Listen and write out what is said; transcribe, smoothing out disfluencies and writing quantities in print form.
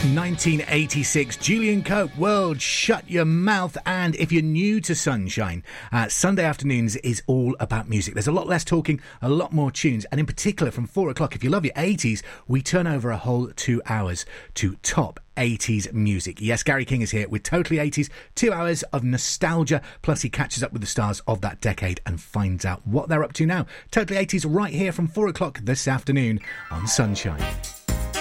1986, Julian Cope, World Shut Your Mouth. And if you're new to Sunshine, Sunday afternoons is all about music. There's a lot less talking, a lot more tunes, and in particular from 4 o'clock, if you love your 80s, we turn over a whole 2 hours to top 80s music. Yes, Gary King is here with Totally 80s, 2 hours of nostalgia, plus he catches up with the stars of that decade and finds out what they're up to now. Totally 80s right here from 4 o'clock this afternoon on Sunshine.